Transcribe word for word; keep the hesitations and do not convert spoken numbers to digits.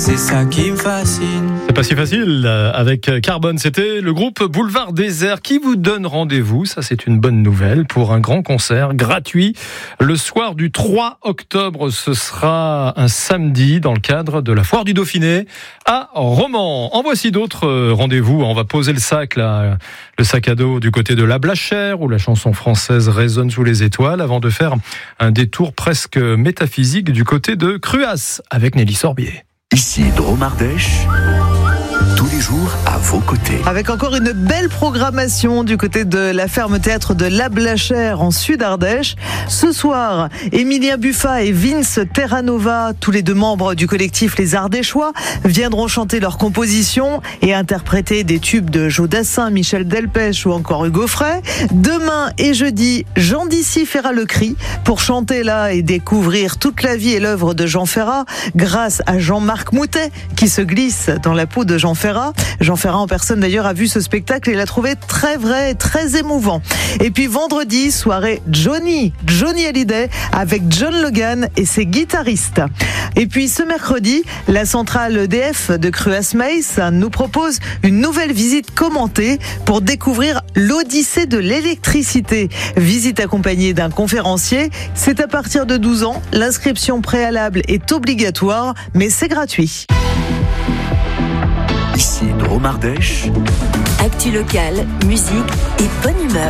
C'est ça qui me fascine. C'est pas si facile avec Carbone. C'était le groupe Boulevard Désert qui vous donne rendez-vous. Ça, c'est une bonne nouvelle pour un grand concert gratuit le soir du trois octobre. Ce sera un samedi dans le cadre de la Foire du Dauphiné à Romans. En voici d'autres rendez-vous. On va poser le sac, là, le sac à dos du côté de la Blachère où la chanson française résonne sous les étoiles avant de faire un détour presque métaphysique du côté de Cruas avec Nelly Sorbier. Ici Dromardèche, tous les jours à vos côtés. Avec encore une belle programmation du côté de la ferme théâtre de La Blachère en Sud-Ardèche. Ce soir, Emilia Buffa et Vince Terranova, tous les deux membres du collectif Les Ardéchois, viendront chanter leurs compositions et interpréter des tubes de Joe Dassin, Michel Delpech ou encore Hugo Frey. Demain et jeudi, Jean Dissy fera le cri pour chanter là et découvrir toute la vie et l'œuvre de Jean Ferrat grâce à Jean-Marc Moutet qui se glisse dans la peau de Jean Ferrat. Jean Ferrat en personne d'ailleurs a vu ce spectacle et l'a trouvé très vrai et très émouvant. Et puis vendredi, soirée Johnny, Johnny Hallyday avec John Logan et ses guitaristes. Et puis ce mercredi, la centrale E D F de Cruas-Meysse nous propose une nouvelle visite commentée pour découvrir l'Odyssée de l'électricité. Visite accompagnée d'un conférencier. C'est à partir de douze ans. L'inscription préalable est obligatoire, mais c'est gratuit. Ici Dromardèche. Actu locale, musique et bonne humeur.